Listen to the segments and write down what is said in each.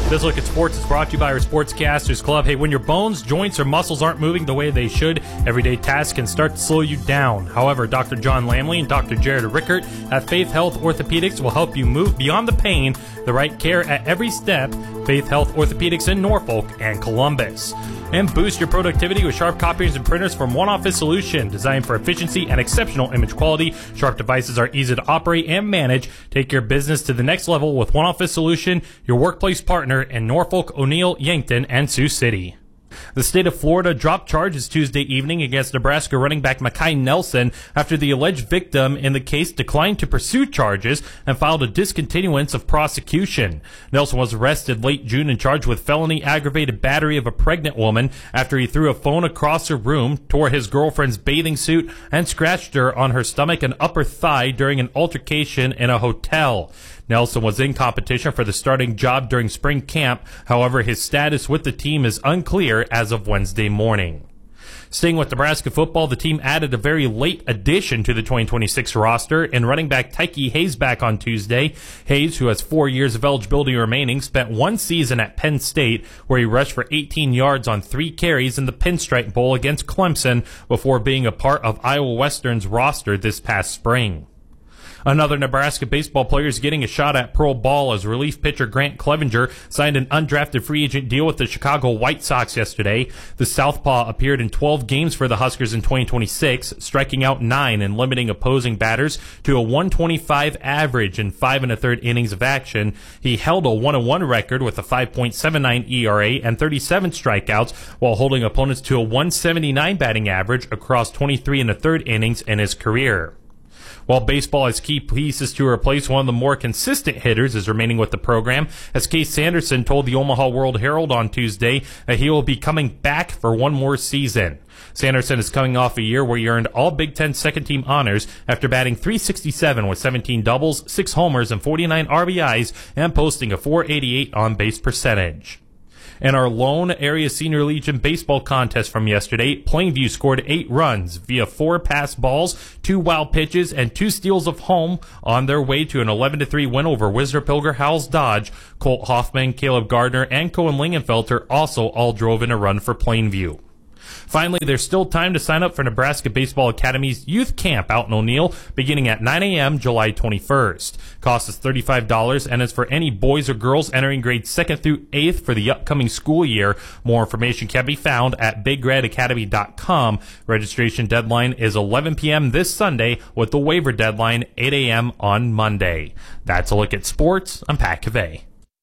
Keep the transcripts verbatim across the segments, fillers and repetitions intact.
This Look at Sports is brought to you by our Sportscasters Club. Hey, when your bones, joints, or muscles aren't moving the way they should, everyday tasks can start to slow you down. However, Doctor John Lamley and Doctor Jared Rickert at Faith Health Orthopedics will help you move beyond the pain, the right care at every step. Faith Health Orthopedics in Norfolk and Columbus. And boost your productivity with Sharp copiers and printers from One Office Solution. Designed for efficiency and exceptional image quality, Sharp devices are easy to operate and manage. Take your business to the next level with One Office Solution, your workplace partner in Norfolk, O'Neill, Yankton, and Sioux City. The state of Florida dropped charges Tuesday evening against Nebraska running back Mekhi Nelson after the alleged victim in the case declined to pursue charges and filed a discontinuance of prosecution. Nelson was arrested late June and charged with felony aggravated battery of a pregnant woman after he threw a phone across her room, tore his girlfriend's bathing suit, and scratched her on her stomach and upper thigh during an altercation in a hotel. Nelson was in competition for the starting job during spring camp. However, his status with the team is unclear as of Wednesday morning. Staying with Nebraska football, the team added a very late addition to the twenty twenty-six roster in running back Tyke Hayes back on Tuesday. Hayes, who has four years of eligibility remaining, spent one season at Penn State where he rushed for eighteen yards on three carries in the Pinstripe Bowl against Clemson before being a part of Iowa Western's roster this past spring. Another Nebraska baseball player is getting a shot at pro ball as relief pitcher Grant Clevenger signed an undrafted free agent deal with the Chicago White Sox yesterday. The southpaw appeared in twelve games for the Huskers in twenty twenty-six, striking out nine and limiting opposing batters to a one twenty-five average in five and a third innings of action. He held a one and one record with a five point seven nine E R A and thirty-seven strikeouts while holding opponents to a one seventy-nine batting average across twenty-three and a third innings in his career. While baseball has key pieces to replace one of the more consistent hitters is remaining with the program, as Case Sanderson told the Omaha World Herald on Tuesday that he will be coming back for one more season. Sanderson is coming off a year where he earned all Big Ten second-team honors after batting three sixty-seven with seventeen doubles, six homers, and forty-nine R B Is, and posting a four eighty-eight on-base percentage. In our lone area Senior Legion baseball contest from yesterday, Plainview scored eight runs via four pass balls, two wild pitches, and two steals of home on their way to an eleven to three win over Wisner Pilger Howells Dodge. Colt Hoffman, Caleb Gardner, and Cohen Lingenfelter also all drove in a run for Plainview. Finally, there's still time to sign up for Nebraska Baseball Academy's youth camp out in O'Neill beginning at nine a.m. July twenty-first. Cost is thirty-five dollars and is for any boys or girls entering grades second through eighth for the upcoming school year. More information can be found at big red academy dot com. Registration deadline is eleven p.m. this Sunday with the waiver deadline eight a.m. on Monday. That's a look at sports. I'm Pat Cavey.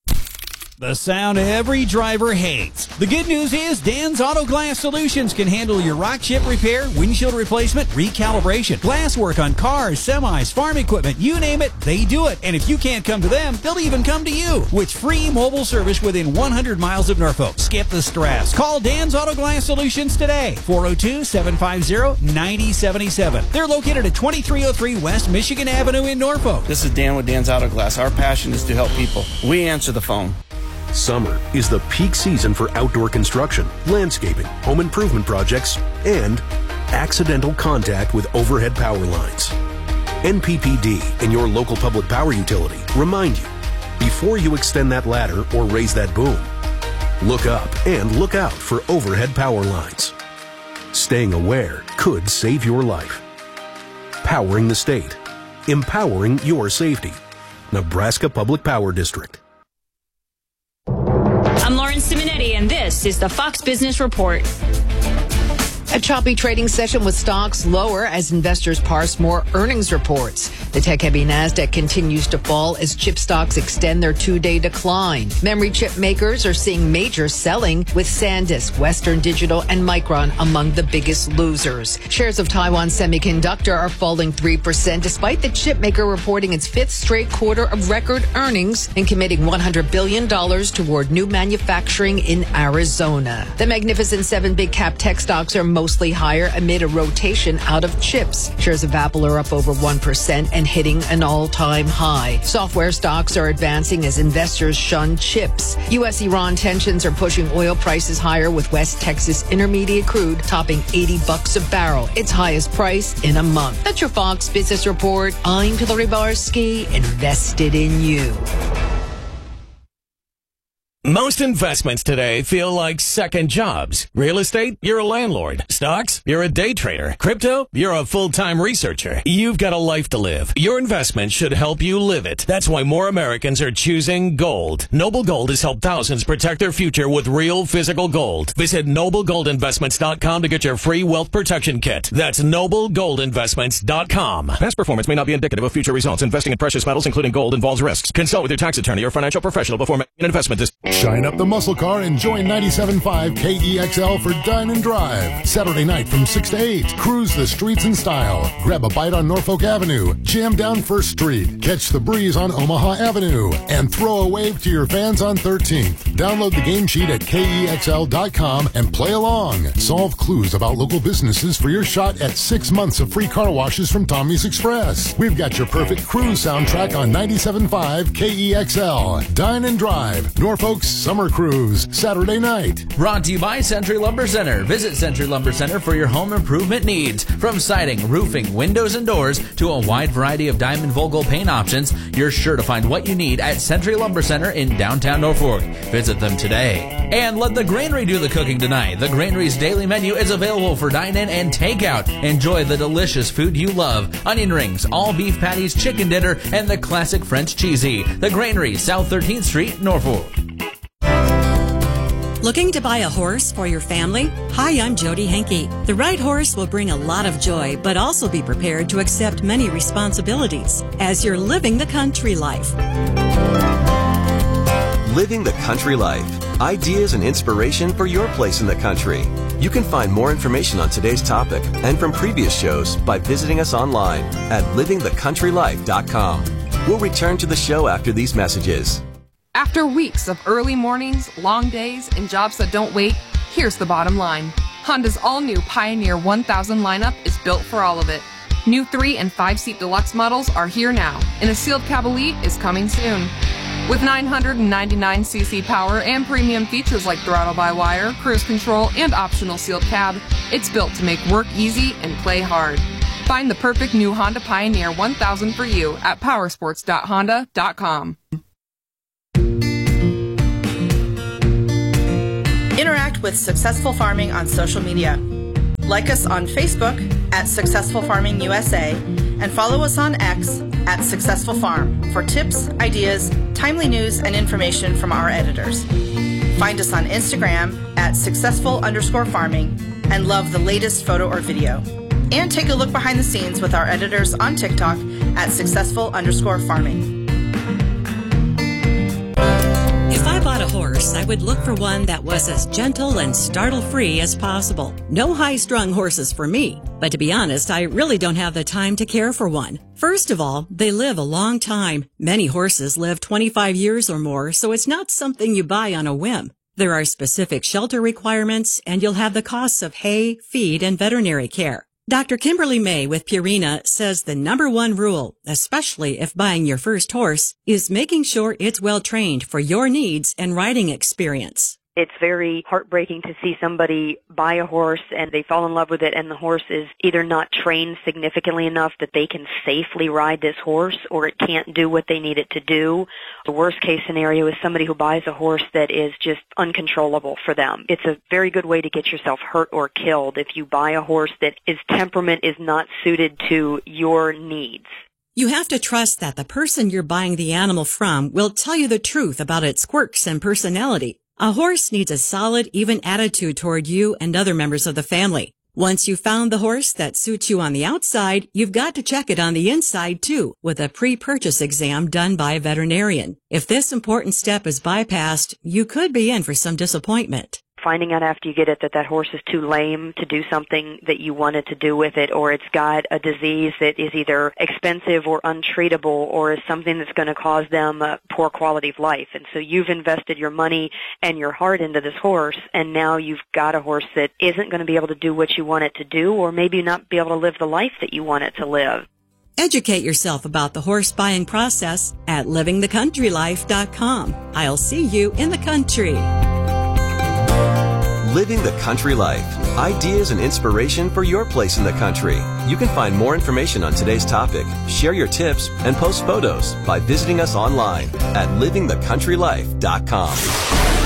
The sound every driver hates. The good news is Dan's Auto Glass Solutions can handle your rock chip repair, windshield replacement, recalibration, glass work on cars, semis, farm equipment, you name it, they do it. And if you can't come to them, they'll even come to you with free mobile service within one hundred miles of Norfolk. Skip the stress. Call Dan's Auto Glass Solutions today. four oh two, seven five zero, nine oh seven seven. They're located at twenty-three oh three West Michigan Avenue in Norfolk. This is Dan with Dan's Auto Glass. Our passion is to help people. We answer the phone. Summer is the peak season for outdoor construction, landscaping, home improvement projects, and accidental contact with overhead power lines. N P P D and your local public power utility remind you, before you extend that ladder or raise that boom, look up and look out for overhead power lines. Staying aware could save your life. Powering the state. Empowering your safety. Nebraska Public Power District. I'm Lauren Simonetti, and this is the Fox Business Report. A choppy trading session with stocks lower as investors parse more earnings reports. The tech-heavy NASDAQ continues to fall as chip stocks extend their two-day decline. Memory chip makers are seeing major selling, with SanDisk, Western Digital, and Micron among the biggest losers. Shares of Taiwan Semiconductor are falling three percent despite the chip maker reporting its fifth straight quarter of record earnings and committing one hundred billion dollars toward new manufacturing in Arizona. The Magnificent Seven big-cap tech stocks are mostly higher amid a rotation out of chips. Shares of Apple are up over one percent and hitting an all-time high. Software stocks are advancing as investors shun chips. U S Iran tensions are pushing oil prices higher, with West Texas Intermediate crude topping eighty bucks a barrel, its highest price in a month. That's your Fox Business Report. I'm Hillary Barsky, invested in you. Most investments today feel like second jobs. Real estate, you're a landlord. Stocks, you're a day trader. Crypto, you're a full-time researcher. You've got a life to live. Your investment should help you live it. That's why more Americans are choosing gold. Noble Gold has helped thousands protect their future with real physical gold. Visit noble gold investments dot com to get your free wealth protection kit. That's noble gold investments dot com. Past performance may not be indicative of future results. Investing in precious metals, including gold, involves risks. Consult with your tax attorney or financial professional before making an investment decision. Shine up the muscle car and join ninety-seven point five K E X L for Dine and Drive. Saturday night from six to eight. Cruise the streets in style. Grab a bite on Norfolk Avenue. Jam down First Street. Catch the breeze on Omaha Avenue. And throw a wave to your fans on thirteenth. Download the game sheet at K E X L dot com and play along. Solve clues about local businesses for your shot at six months of free car washes from Tommy's Express. We've got your perfect cruise soundtrack on ninety-seven point five K E X L. Dine and Drive. Norfolk's Summer Cruise, Saturday night. Brought to you by Century Lumber Center. Visit Century Lumber Center for your home improvement needs. From siding, roofing, windows, and doors to a wide variety of Diamond Vogel paint options, you're sure to find what you need at Century Lumber Center in downtown Norfolk. Visit them today. And let the Granary do the cooking tonight. The Granary's daily menu is available for dine-in and takeout. Enjoy the delicious food you love. Onion rings, all beef patties, chicken dinner, and the classic French cheesy. The Granary, South thirteenth Street, Norfolk. Looking to buy a horse for your family? Hi, I'm Jody Henke. The right horse will bring a lot of joy, but also be prepared to accept many responsibilities as you're living the country life. Living the country life. Ideas and inspiration for your place in the country. You can find more information on today's topic and from previous shows by visiting us online at living the country life dot com. We'll return to the show after these messages. After weeks of early mornings, long days, and jobs that don't wait, here's the bottom line. Honda's all-new Pioneer one thousand lineup is built for all of it. New three and five-seat deluxe models are here now, and a sealed cab Elite is coming soon. With nine hundred ninety-nine c c power and premium features like throttle-by-wire, cruise control, and optional sealed cab, it's built to make work easy and play hard. Find the perfect new Honda Pioneer one thousand for you at powersports dot honda dot com. Interact with Successful Farming on social media. Like us on Facebook at Successful Farming U S A and follow us on X at Successful Farm for tips, ideas, timely news, and information from our editors. Find us on Instagram at successful underscore farming and love the latest photo or video. And take a look behind the scenes with our editors on TikTok at successful underscore farming. If I bought a horse, I would look for one that was as gentle and startle-free as possible. No high-strung horses for me, but to be honest, I really don't have the time to care for one. First of all, they live a long time. Many horses live twenty-five years or more, so it's not something you buy on a whim. There are specific shelter requirements, and you'll have the costs of hay, feed, and veterinary care. Doctor Kimberly May with Purina says the number one rule, especially if buying your first horse, is making sure it's well trained for your needs and riding experience. It's very heartbreaking to see somebody buy a horse and they fall in love with it and the horse is either not trained significantly enough that they can safely ride this horse or it can't do what they need it to do. The worst case scenario is somebody who buys a horse that is just uncontrollable for them. It's a very good way to get yourself hurt or killed if you buy a horse that its temperament is not suited to your needs. You have to trust that the person you're buying the animal from will tell you the truth about its quirks and personality. A horse needs a solid, even attitude toward you and other members of the family. Once you've found the horse that suits you on the outside, you've got to check it on the inside too, with a pre-purchase exam done by a veterinarian. If this important step is bypassed, you could be in for some disappointment. Finding out after you get it that that horse is too lame to do something that you wanted to do with it, or it's got a disease that is either expensive or untreatable, or is something that's going to cause them a poor quality of life. And so you've invested your money and your heart into this horse, and now you've got a horse that isn't going to be able to do what you want it to do, or maybe not be able to live the life that you want it to live. Educate yourself about the horse buying process at living the country life dot com. I'll see you in the country. Living the country life. Ideas and inspiration for your place in the country. You can find more information on today's topic, share your tips, and post photos by visiting us online at living the country life dot com.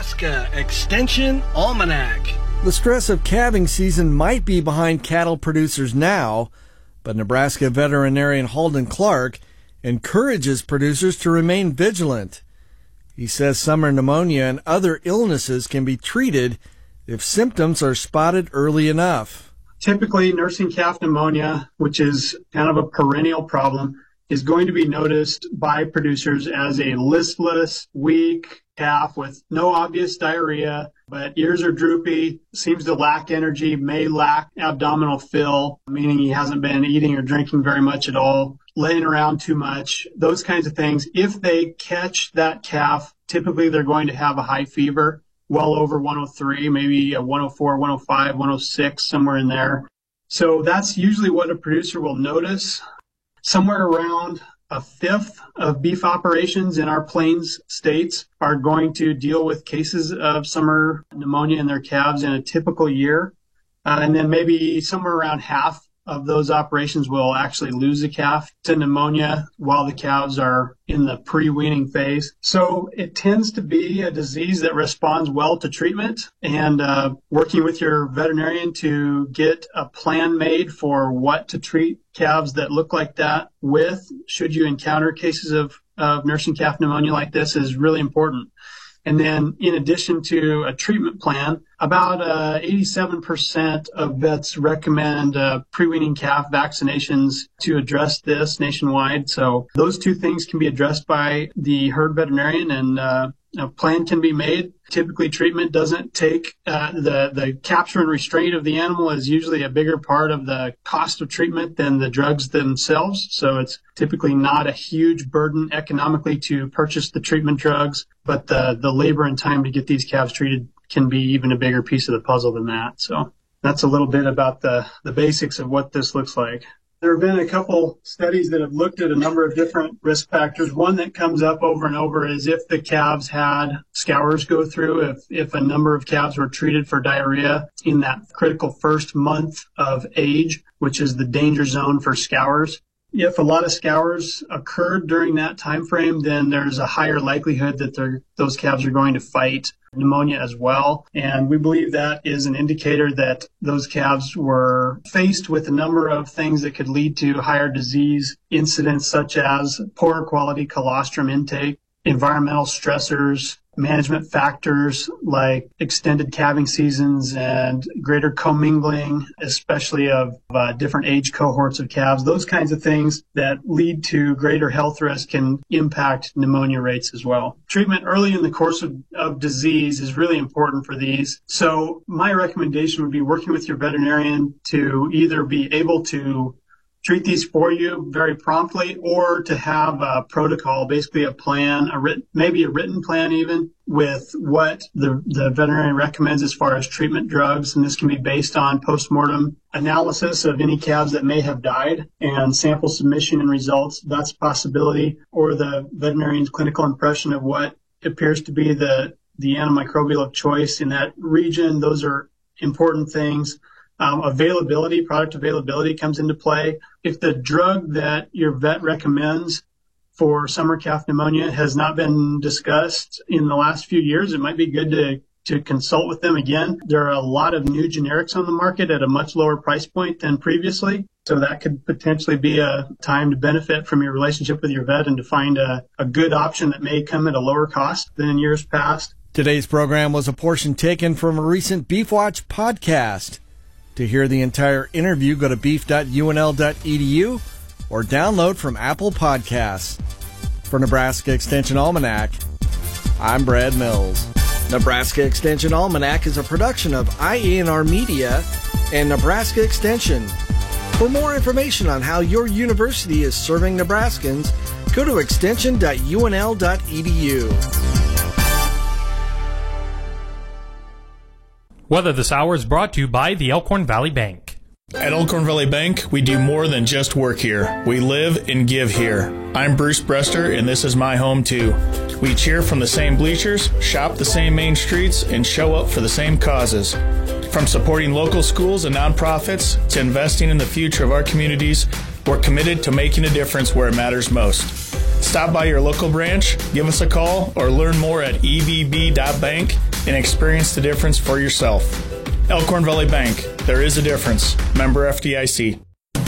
Nebraska Extension Almanac. The stress of calving season might be behind cattle producers now, but Nebraska veterinarian Halden Clark encourages producers to remain vigilant. He says summer pneumonia and other illnesses can be treated if symptoms are spotted early enough. Typically, nursing calf pneumonia, which is kind of a perennial problem, is going to be noticed by producers as a listless, weak calf with no obvious diarrhea, but ears are droopy, seems to lack energy, may lack abdominal fill, meaning he hasn't been eating or drinking very much at all, laying around too much, those kinds of things. If they catch that calf, typically they're going to have a high fever, well over one oh three, maybe a one oh four, one oh five, one oh six, somewhere in there. So that's usually what a producer will notice. Somewhere around a fifth of beef operations in our plains states are going to deal with cases of summer pneumonia in their calves in a typical year. Uh, and then maybe somewhere around half of those operations will actually lose a calf to pneumonia while the calves are in the pre-weaning phase. So it tends to be a disease that responds well to treatment, and uh, working with your veterinarian to get a plan made for what to treat calves that look like that with, should you encounter cases of, of nursing calf pneumonia like this, is really important. And then in addition to a treatment plan, about uh, eighty-seven percent of vets recommend uh, pre-weaning calf vaccinations to address this nationwide. So those two things can be addressed by the herd veterinarian, and uh, a plan can be made. Typically, treatment doesn't take uh, the, the capture and restraint of the animal is usually a bigger part of the cost of treatment than the drugs themselves. So it's typically not a huge burden economically to purchase the treatment drugs, but the, the labor and time to get these calves treated can be even a bigger piece of the puzzle than that. So that's a little bit about the, the basics of what this looks like. There have been a couple studies that have looked at a number of different risk factors. One that comes up over and over is if the calves had scours go through, if, if a number of calves were treated for diarrhea in that critical first month of age, which is the danger zone for scours. If a lot of scours occurred during that time frame, then there's a higher likelihood that those calves are going to fight pneumonia as well. And we believe that is an indicator that those calves were faced with a number of things that could lead to higher disease incidents, such as poor quality colostrum intake, environmental stressors, management factors like extended calving seasons and greater commingling, especially of uh, different age cohorts of calves. Those kinds of things that lead to greater health risk can impact pneumonia rates as well. Treatment early in the course of, of disease is really important for these. So my recommendation would be working with your veterinarian to either be able to treat these for you very promptly, or to have a protocol, basically a plan, a written, maybe a written plan even, with what the, the veterinarian recommends as far as treatment drugs. And this can be based on postmortem analysis of any calves that may have died and sample submission and results. That's a possibility. Or the veterinarian's clinical impression of what appears to be the, the antimicrobial of choice in that region. Those are important things. Um, availability, product availability comes into play. If the drug that your vet recommends for summer calf pneumonia has not been discussed in the last few years, it might be good to, to consult with them again. There are a lot of new generics on the market at a much lower price point than previously. So that could potentially be a time to benefit from your relationship with your vet and to find a, a good option that may come at a lower cost than in years past. Today's program was a portion taken from a recent Beef Watch podcast. To hear the entire interview, go to beef dot u n l dot e d u or download from Apple Podcasts. For Nebraska Extension Almanac, I'm Brad Mills. Nebraska Extension Almanac is a production of I A N R Media and Nebraska Extension. For more information on how your university is serving Nebraskans, go to extension dot u n l dot e d u. Weather this hour is brought to you by the Elkhorn Valley Bank. At Elkhorn Valley Bank, we do more than just work here. We live and give here. I'm Bruce Brester, and this is my home, too. We cheer from the same bleachers, shop the same main streets, and show up for the same causes. From supporting local schools and nonprofits to investing in the future of our communities, we're committed to making a difference where it matters most. Stop by your local branch, give us a call, or learn more at e v b dot bank and experience the difference for yourself. Elkhorn Valley Bank, there is a difference. Member F D I C.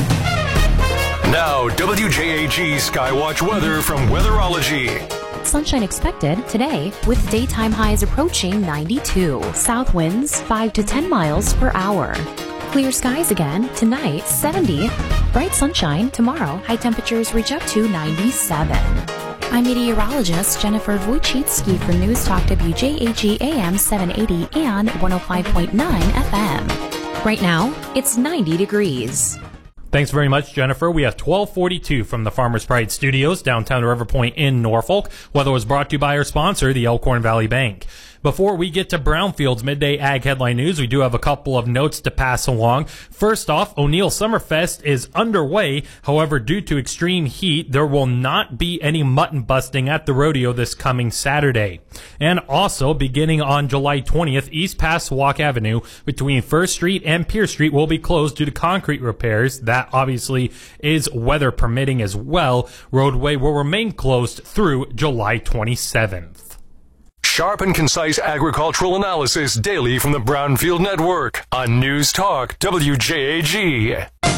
Now, W J A G Skywatch weather from Weatherology. Sunshine expected today with daytime highs approaching ninety-two. South winds five to ten miles per hour. Clear skies again tonight, seventy. Bright sunshine tomorrow. High temperatures reach up to ninety-seven. I'm meteorologist Jennifer Wojcicki for News Talk W J A G A M seven eighty and one oh five point nine F M. Right now, it's ninety degrees. Thanks very much, Jennifer. We have twelve forty-two from the Farmers Pride Studios, downtown River Point in Norfolk. Weather was brought to you by our sponsor, the Elkhorn Valley Bank. Before we get to Brownfield's Midday Ag Headline News, we do have a couple of notes to pass along. First off, O'Neill Summerfest is underway. However, due to extreme heat, there will not be any mutton busting at the rodeo this coming Saturday. And also, beginning on July twentieth, East Passawalk Avenue between First Street and Pierce Street will be closed due to concrete repairs. That obviously is weather permitting as well. Roadway will remain closed through July twenty-seventh. Sharp and concise agricultural analysis daily from the Brownfield Network on News Talk W J A G.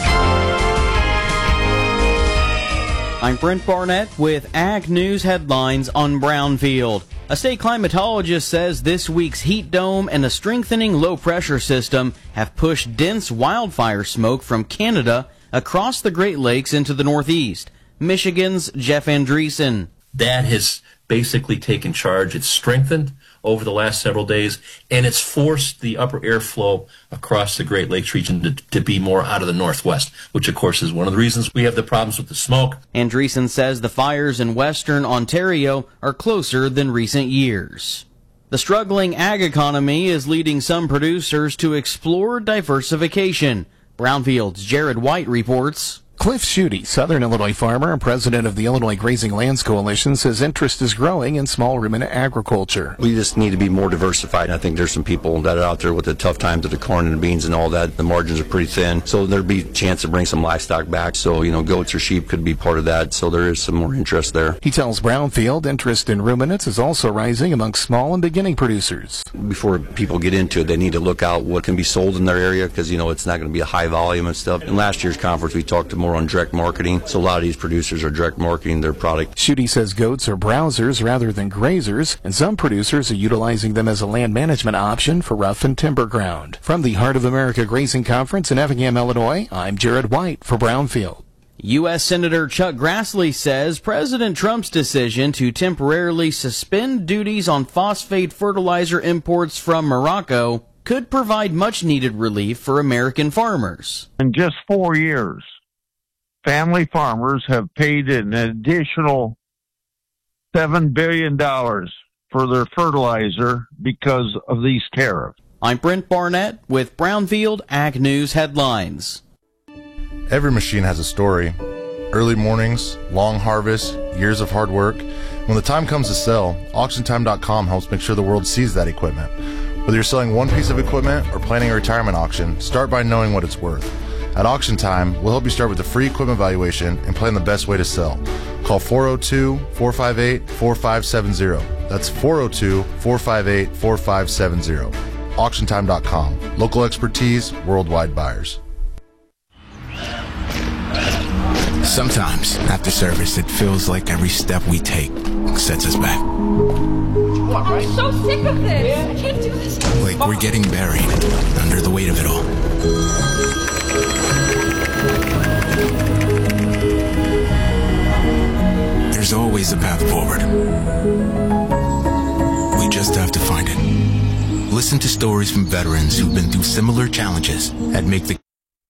I'm Brent Barnett with Ag News headlines on Brownfield. A state climatologist says this week's heat dome and a strengthening low-pressure system have pushed dense wildfire smoke from Canada across the Great Lakes into the Northeast. Michigan's Jeff Andreessen. That has basically taken charge. It's strengthened over the last several days, and it's forced the upper airflow across the Great Lakes region to, to be more out of the northwest, which, of course, is one of the reasons we have the problems with the smoke. Andreessen says the fires in western Ontario are closer than recent years. The struggling ag economy is leading some producers to explore diversification. Brownfield's Jared White reports. Cliff Schutte, Southern Illinois farmer and president of the Illinois Grazing Lands Coalition, says interest is growing in small ruminant agriculture. We just need to be more diversified. I think there's some people that are out there with the tough times of the corn and the beans and all that. The margins are pretty thin, so there'd be a chance to bring some livestock back. So, you know, goats or sheep could be part of that. So there is some more interest there. He tells Brownfield interest in ruminants is also rising among small and beginning producers. Before people get into it, they need to look out what can be sold in their area because, you know, it's not going to be a high volume and stuff. In last year's conference, we talked more on direct marketing. So a lot of these producers are direct marketing their product. Schutte says goats are browsers rather than grazers, and some producers are utilizing them as a land management option for rough and timber ground. From the Heart of America Grazing Conference in Effingham, Illinois, I'm Jared White for Brownfield. U S Senator Chuck Grassley says President Trump's decision to temporarily suspend duties on phosphate fertilizer imports from Morocco could provide much-needed relief for American farmers. In just four years, family farmers have paid an additional seven billion dollars for their fertilizer because of these tariffs. I'm Brent Barnett with Brownfield Ag News headlines. Every machine has a story. Early mornings, long harvests, years of hard work. When the time comes to sell, auction time dot com helps make sure the world sees that equipment. Whether you're selling one piece of equipment or planning a retirement auction, start by knowing what it's worth. At Auction Time, we'll help you start with a free equipment valuation and plan the best way to sell. Call four oh two, four five eight, four five seven zero. That's four oh two, four five eight, four five seven zero. auction time dot com. Local expertise, worldwide buyers. Sometimes, after service, it feels like every step we take sets us back. I'm so sick of this. I can't do this. Like we're getting buried under the weight of it all. There's always a path forward. We just have to find it. Listen to stories from veterans who've been through similar challenges and make the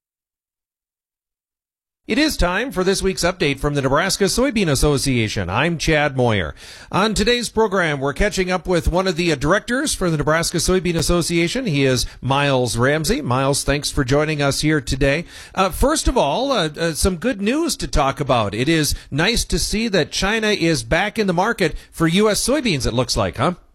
It is time for this week's update from the Nebraska Soybean Association. I'm Chad Moyer. On today's program, we're catching up with one of the directors for the Nebraska Soybean Association. He is Miles Ramsey. Miles, thanks for joining us here today. Uh, first of all, uh, uh, some good news to talk about. It is nice to see that China is back in the market for U S soybeans, it looks like, huh?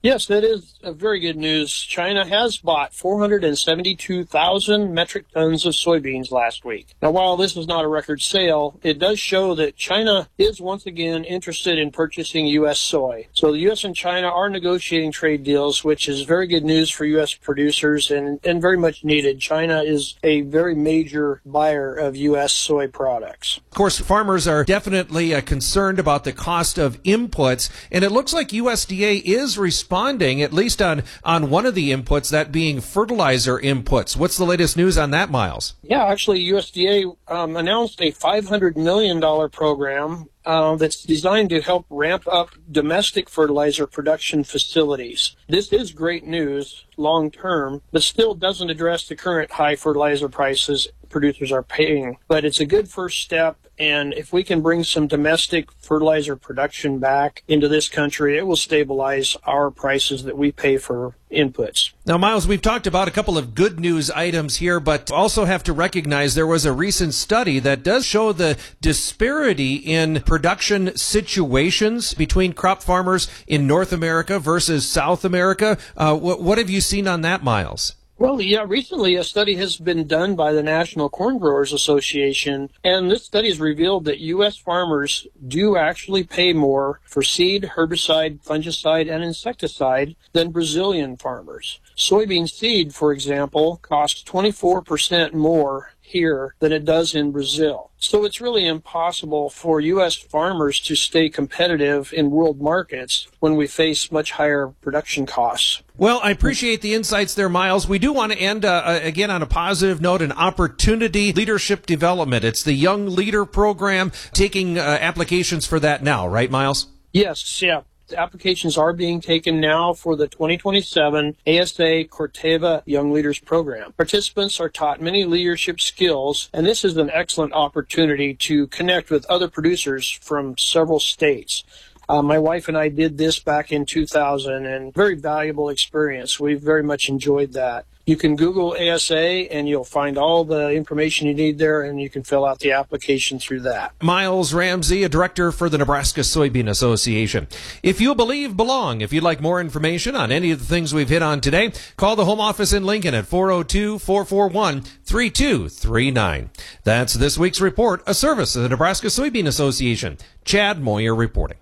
Yes, that is a very good news. China has bought four hundred seventy-two thousand metric tons of soybeans last week. Now, while this is not a record sale, it does show that China is once again interested in purchasing U S soy. So the U S and China are negotiating trade deals, which is very good news for U S producers and, and very much needed. China is a very major buyer of U S soy products. Of course, farmers are definitely uh, concerned about the cost of inputs, and it looks like U S D A is responding responding, at least on, on one of the inputs, that being fertilizer inputs. What's the latest news on that, Miles? Yeah, actually, U S D A um, announced a five hundred million dollars program uh, that's designed to help ramp up domestic fertilizer production facilities. This is great news long term, but still doesn't address the current high fertilizer prices producers are paying. But it's a good first step, and if we can bring some domestic fertilizer production back into this country, it will stabilize our prices that we pay for inputs. Now, Miles, we've talked about a couple of good news items here, but also have to recognize there was a recent study that does show the disparity in production situations between crop farmers in North America versus South America. Uh, what, what have you seen on that, Miles? Well, yeah, recently a study has been done by the National Corn Growers Association, and this study has revealed that U S farmers do actually pay more for seed, herbicide, fungicide, and insecticide than Brazilian farmers. Soybean seed, for example, costs twenty-four percent more here than it does in Brazil. So it's really impossible for U S farmers to stay competitive in world markets when we face much higher production costs. Well, I appreciate the insights there, Miles. We do want to end, uh, again, on a positive note, an opportunity leadership development. It's the Young Leader Program, taking uh, applications for that now, right, Miles? Yes, yeah. The applications are being taken now for the twenty twenty-seven A S A Corteva Young Leaders Program. Participants are taught many leadership skills, and this is an excellent opportunity to connect with other producers from several states. Uh, my wife and I did this back in two thousand, and very valuable experience. We've very much enjoyed that. You can Google A S A, and you'll find all the information you need there, and you can fill out the application through that. Miles Ramsey, a director for the Nebraska Soybean Association. If you believe, belong. If you'd like more information on any of the things we've hit on today, call the home office in Lincoln at four oh two, four four one, three two three nine. That's this week's report, a service of the Nebraska Soybean Association. Chad Moyer reporting.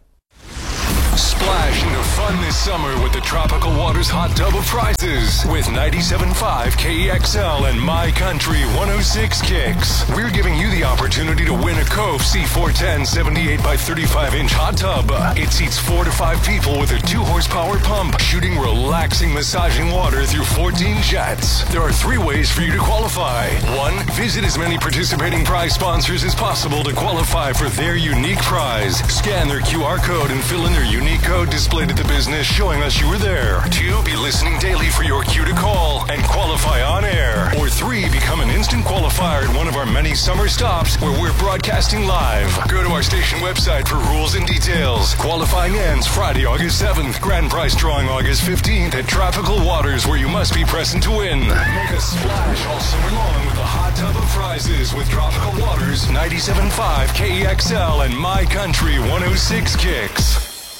Splash into fun this summer with the Tropical Waters Hot Tub of Prizes with ninety-seven point five K E X L and My Country one oh six Kicks. We're giving you the opportunity to win a Cove C four ten seventy-eight by thirty-five inch hot tub. It seats four to five people with a two horsepower pump, shooting relaxing, massaging water through fourteen jets. There are three ways for you to qualify. One, visit as many participating prize sponsors as possible to qualify for their unique prize. Scan their Q R code and fill in their unique code displayed at the business showing us you were there. Two, be listening daily for your cue to call and qualify on air. Or three, become an instant qualifier at one of our many summer stops where we're broadcasting live. Go to our station website for rules and details. Qualifying ends Friday, August seventh. Grand prize drawing August fifteenth at Tropical Waters, where you must be present to win. Make a splash all summer long with a hot tub of prizes with Tropical Waters, ninety-seven point five K E X L and My Country one oh six Kicks.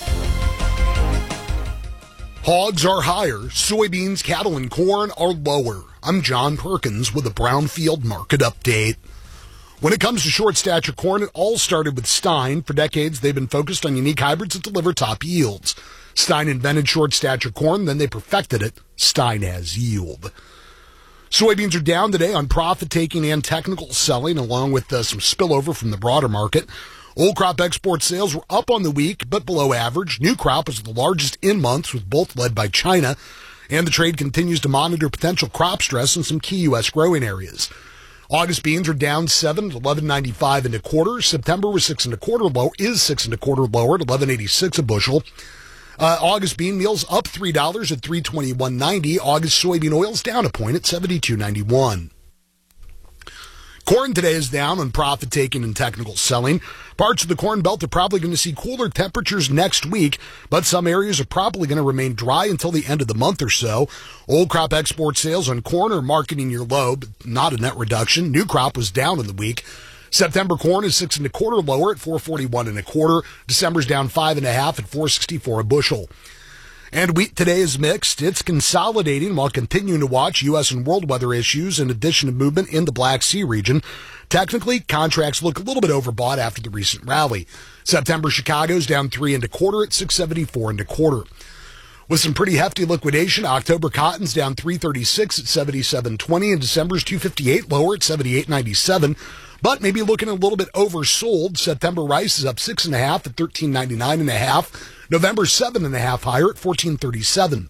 Hogs are higher, soybeans, cattle, and corn are lower. I'm John Perkins with a Brownfield Market Update. When it comes to short stature corn, it all started with Stein. For decades, they've been focused on unique hybrids that deliver top yields. Stein invented short stature corn, then they perfected it. Stein has yield. Soybeans are down today on profit-taking and technical selling, along with uh, some spillover from the broader market. Old crop export sales were up on the week, but below average. New crop was the largest in months, with both led by China. And the trade continues to monitor potential crop stress in some key U S growing areas. August beans are down seven at eleven ninety-five and a quarter. September was six and a quarter low, is six and a quarter lower at eleven eighty-six a bushel. Uh, August bean meals up three dollars at three twenty-one ninety. August soybean oils down a point at seventy-two ninety-one. Corn today is down on profit-taking and technical selling. Parts of the Corn Belt are probably going to see cooler temperatures next week, but some areas are probably going to remain dry until the end of the month or so. Old crop export sales on corn are marking near low, but not a net reduction. New crop was down in the week. September corn is six and a quarter lower at four forty-one and a quarter. December's down five and a half at four sixty-four a bushel. And wheat today is mixed. It's consolidating while continuing to watch U S and world weather issues in addition to movement in the Black Sea region. Technically, contracts look a little bit overbought after the recent rally. September Chicago's down three and a quarter at six seventy-four and a quarter. With some pretty hefty liquidation, October cotton's down three thirty-six at seventy-seven twenty, and December's two fifty-eight lower at seventy-eight ninety-seven. But maybe looking a little bit oversold. September rice is up six and a half at thirteen ninety-nine and a half. November seven and a half higher at fourteen thirty-seven.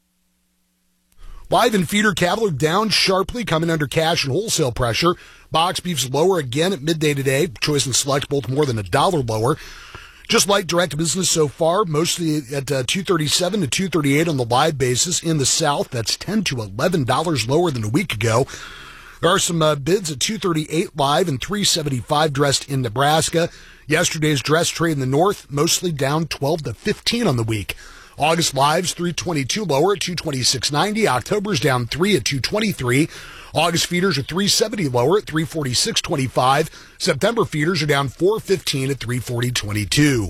Live and feeder cattle are down sharply, coming under cash and wholesale pressure. Box beef's lower again at midday today. Choice and select both more than a dollar lower. Just like direct business so far, mostly at uh, two thirty-seven to two thirty-eight on the live basis. In the South, that's ten to eleven dollars lower than a week ago. There are some uh, bids at two thirty-eight live and three seventy-five dressed in Nebraska. Yesterday's dress trade in the North, mostly down twelve to fifteen on the week. August lives three twenty-two lower at two twenty-six ninety. October's down three at two twenty-three. August feeders are three seventy lower at three forty-six twenty-five. September feeders are down four fifteen at three forty twenty-two.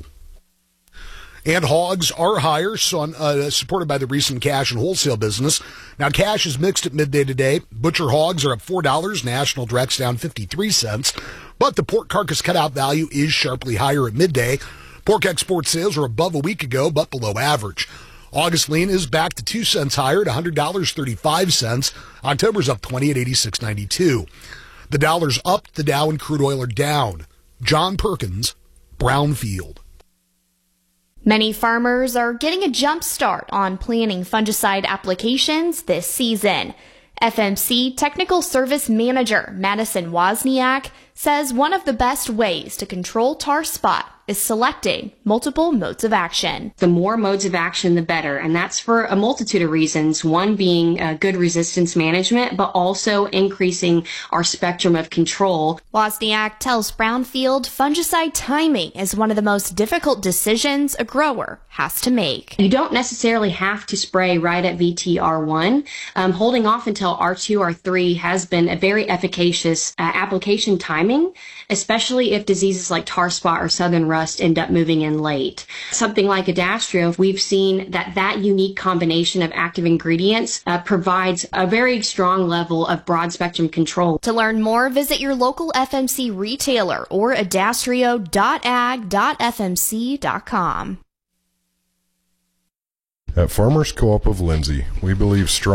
And hogs are higher, so, uh, supported by the recent cash and wholesale business. Now, cash is mixed at midday today. Butcher hogs are up four dollars. National direct's down fifty-three cents. But the pork carcass cutout value is sharply higher at midday. Pork export sales are above a week ago, but below average. August lean is back to two cents higher at one hundred dollars and thirty-five cents. October's up twenty at eighty-six ninety-two. The dollar's up, the Dow and crude oil are down. John Perkins, Brownfield. Many farmers are getting a jump start on planting fungicide applications this season. F M C Technical Service Manager Madison Wozniak says one of the best ways to control tar spot is selecting multiple modes of action. The more modes of action, the better, and that's for a multitude of reasons. One being uh, good resistance management, but also increasing our spectrum of control. Wozniak tells Brownfield fungicide timing is one of the most difficult decisions a grower has to make. You don't necessarily have to spray right at V T R one. Um, holding off until R two, R three has been a very efficacious uh, application timing, especially if diseases like tar spot or southern rust end up moving in late. Something like Adastrio, we've seen that that unique combination of active ingredients uh, provides a very strong level of broad spectrum control. To learn more, visit your local F M C retailer or adastrio dot ag dot f m c dot com. At Farmers Co-op of Lindsay, we believe strong